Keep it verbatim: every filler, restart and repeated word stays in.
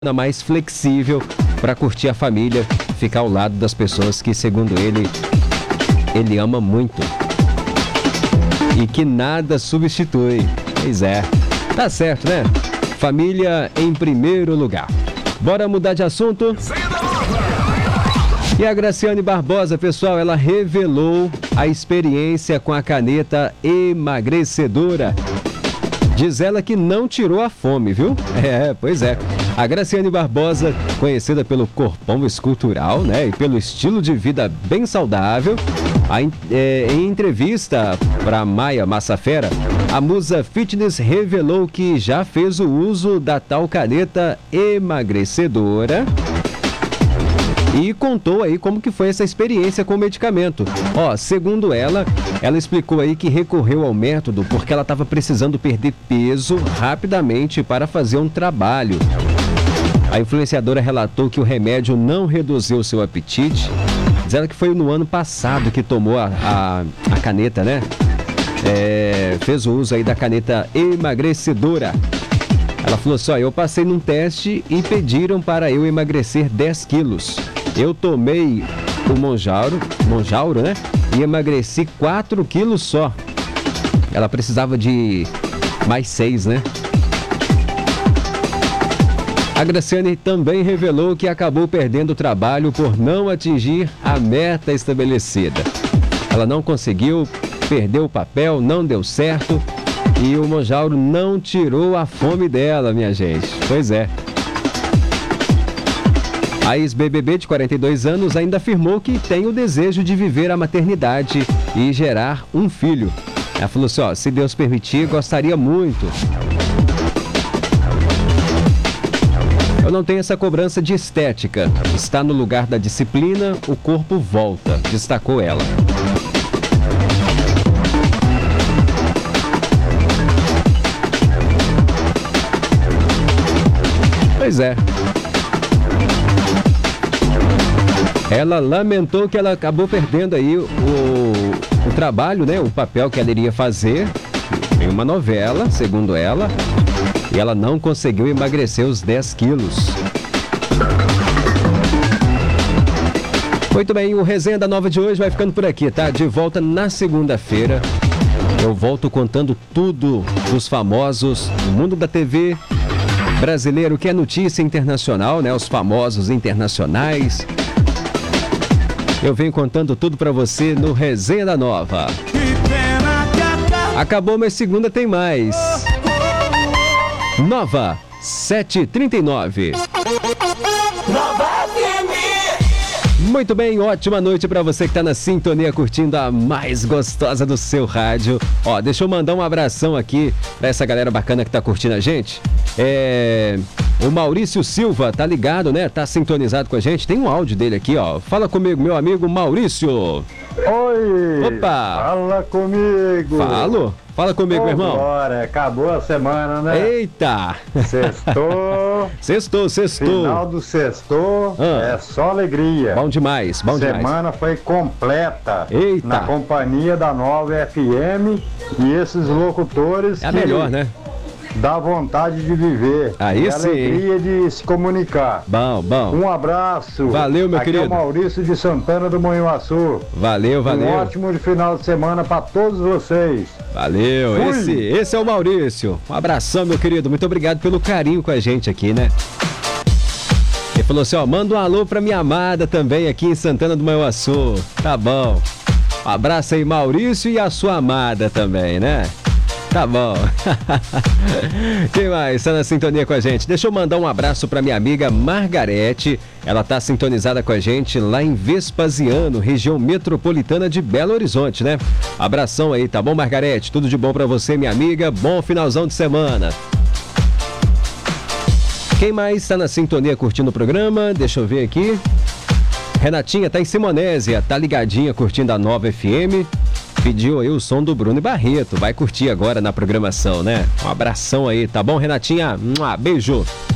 mais flexível para curtir a família, ficar ao lado das pessoas que, segundo ele, ele ama muito. E que nada substitui. Pois é, tá certo, né? Família em primeiro lugar. Bora mudar de assunto? E a Graciane Barbosa, pessoal, ela revelou a experiência com a caneta emagrecedora. Diz ela que não tirou a fome, viu? É, pois é. A Graciane Barbosa, conhecida pelo corpão escultural, né, e pelo estilo de vida bem saudável, a, é, em entrevista para Maia Massafera, a musa fitness revelou que já fez o uso da tal caneta emagrecedora e contou aí como que foi essa experiência com o medicamento. Ó, segundo ela, ela explicou aí que recorreu ao método porque ela estava precisando perder peso rapidamente para fazer um trabalho. A influenciadora relatou que o remédio não reduziu seu apetite. Diz ela que foi no ano passado que tomou a, a, a caneta, né? É, fez o uso aí da caneta emagrecedora. Ela falou assim, ó, eu passei num teste e pediram para eu emagrecer dez quilos. Eu tomei o Monjauro, Monjauro, né? E emagreci quatro quilos só. Ela precisava de mais seis, né? A Graciane também revelou que acabou perdendo o trabalho por não atingir a meta estabelecida. Ela não conseguiu, perdeu o papel, não deu certo e o Monjauro não tirou a fome dela, minha gente. Pois é. A ex-B B B de quarenta e dois anos ainda afirmou que tem o desejo de viver a maternidade e gerar um filho. Ela falou assim, ó, se Deus permitir, gostaria muito. Eu não tenho essa cobrança de estética. Está no lugar da disciplina, o corpo volta, destacou ela. Pois é. Ela lamentou que ela acabou perdendo aí o, o trabalho, né? O papel que ela iria fazer em uma novela, segundo ela. E ela não conseguiu emagrecer os dez quilos. Muito bem, o Resenha da Nova de hoje vai ficando por aqui, tá? De volta na segunda-feira. Eu volto contando tudo dos famosos no mundo da T V brasileiro, que é notícia internacional, né? Os famosos internacionais. Eu venho contando tudo pra você no Resenha da Nova. Acabou, mas segunda tem mais. Nova sete trinta e nove. Nova F M. Muito bem, ótima noite pra você que tá na sintonia curtindo a mais gostosa do seu rádio. Ó, deixa eu mandar um abração aqui pra essa galera bacana que tá curtindo a gente. É... O Maurício Silva tá ligado, né? Tá sintonizado com a gente. Tem um áudio dele aqui, ó. Fala comigo, meu amigo Maurício. Oi! Opa! Fala comigo! Falo? Fala comigo, meu irmão. Agora, acabou a semana, né? Eita! Sextou. Sextou, sextou. Final do sextou, ah. é só alegria. Bom demais, bom semana demais. Semana foi completa. Eita! Na companhia da Nova F M e esses locutores. É a melhor, né? Dá vontade de viver. Aí e sim. Alegria de se comunicar. Bom, bom. Um abraço. Valeu, meu Aqui querido. É o Maurício de Santana do Manhuaçu. Valeu, valeu. Um ótimo final de semana para todos vocês. Valeu. Fui. Esse, esse é o Maurício. Um abração, meu querido. Muito obrigado pelo carinho com a gente aqui, né? Ele falou assim, ó, manda um alô pra minha amada também aqui em Santana do Manhuaçu. Tá bom. Um abraço aí, Maurício, e a sua amada também, né? Tá bom. Quem mais está na sintonia com a gente? Deixa eu mandar um abraço para minha amiga Margarete. Ela tá sintonizada com a gente lá em Vespasiano, região metropolitana de Belo Horizonte, né? Abração aí, tá bom, Margarete? Tudo de bom para você, minha amiga. Bom finalzão de semana. Quem mais está na sintonia curtindo o programa? Deixa eu ver aqui. Renatinha tá em Simonésia, tá ligadinha curtindo a Nova F M. Pediu aí o som do Bruno e Barreto. Vai curtir agora na programação, né? Um abração aí, tá bom, Renatinha? Beijo.